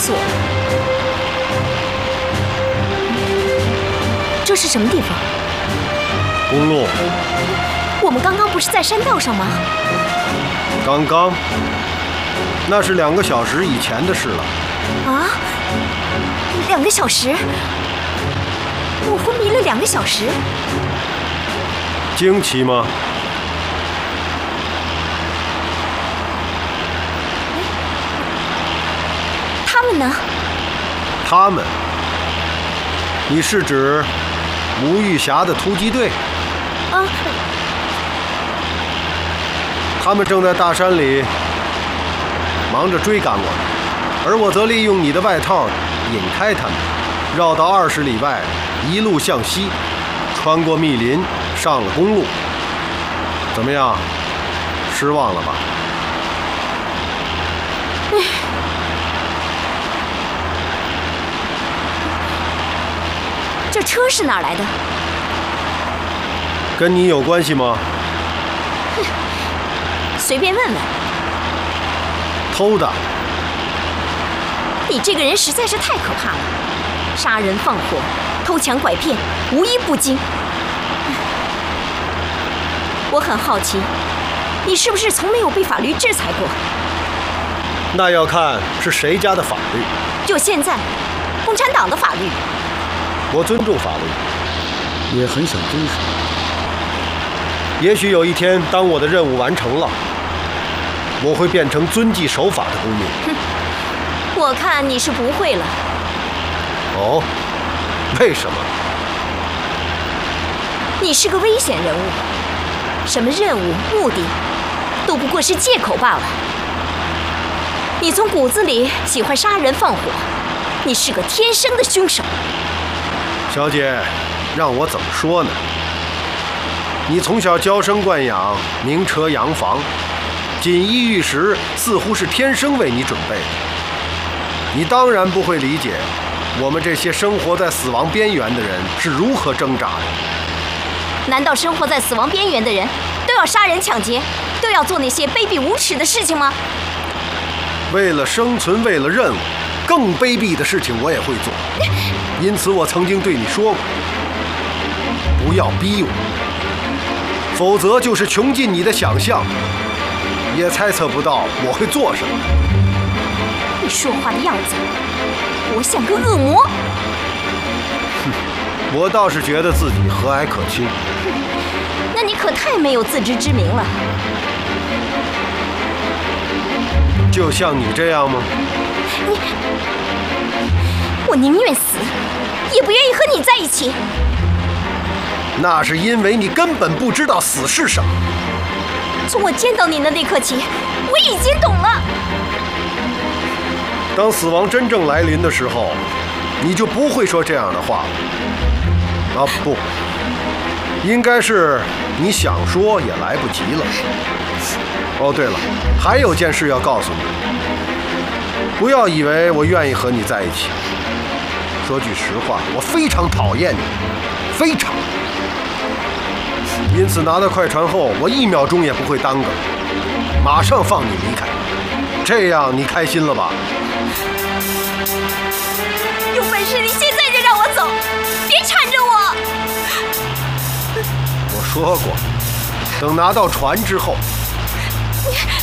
诉我，这是什么地方？ 公路。 我们刚刚不是在山道上吗？ 刚刚，那是2个小时以前的事了。 啊，2个小时？我昏迷了2个小时。 惊奇吗？ 他们呢？ 他们？你是指吴玉霞的突击队？ 啊。 他们正在大山里忙着追赶我们，而我则利用你的外套引开他们，绕到20里外，一路向西，穿过密林，上了公路。怎么样？失望了吧？ 这车是哪儿来的？ 跟你有关系吗？ 随便问问。 偷的。 你这个人实在是太可怕了，杀人放火、偷抢拐骗，无一不精。我很好奇，你是不是从没有被法律制裁过？ 那要看是谁家的法律。 就现在，共产党的法律。 我尊重法律， 也很想遵守。 也许有一天，当我的任务完成了，我会变成遵纪守法的公民。 我看你是不会了。 哦，为什么？ 你是个危险人物，什么任务、目的，都不过是借口罢了。你从骨子里喜欢杀人放火，你是个天生的凶手。 小姐，让我怎么说呢？你从小娇生惯养，明车洋房，锦衣玉食似乎是天生为你准备的。你当然不会理解我们这些生活在死亡边缘的人是如何挣扎的。 难道生活在死亡边缘的人都要杀人抢劫，都要做那些卑鄙无耻的事情吗？ 为了生存，为了任务，更卑鄙的事情我也会做。因此我曾经对你说过，不要逼我，否则就是穷尽你的想象，也猜测不到我会做什么。 你说话的样子，我像个恶魔。 我倒是觉得自己和蔼可亲。 那你可太没有自知之明了。 就像你这样吗？ 我宁愿死，也不愿意和你在一起。 那是因为你根本不知道死是什么。 从我见到你的那刻起，我已经懂了。 当死亡真正来临的时候，你就不会说这样的话了。啊，不，应该是你想说也来不及了。哦，对了，还有件事要告诉你，不要以为我愿意和你在一起。说句实话，我非常讨厌你，非常。因此拿到快船后，我1秒钟也不会耽搁，马上放你离开。这样你开心了吧？ 有本事你现在就让我走，别缠着我。 我说过，等拿到船之后。 你